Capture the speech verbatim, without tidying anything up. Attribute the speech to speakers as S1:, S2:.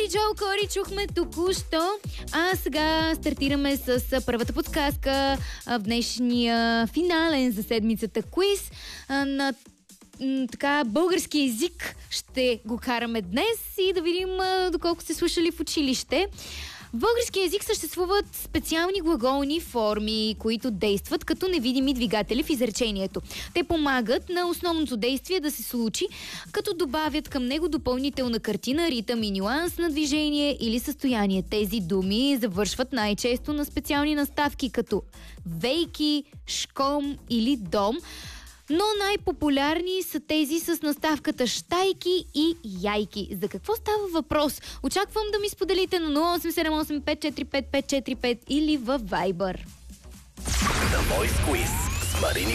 S1: Джоу Кори чухме току-що, а сега стартираме с първата подсказка в днешния финален за седмицата квиз на така български език. Ще го караме днес и да видим доколко сте слушали в училище. В български език съществуват специални глаголни форми, които действат като невидими двигатели в изречението. Те помагат на основното действие да се случи, като добавят към него допълнителна картина, ритъм и нюанс на движение или състояние. Тези думи завършват най-често на специални наставки, като вейки, шком или дом, но най-популярни са тези с наставката щайки и яйки. За какво става въпрос? Очаквам да ми споделите на нула осем седем осем пет четири пет пет четири пет или във Viber.
S2: The Voice Quiz с Марини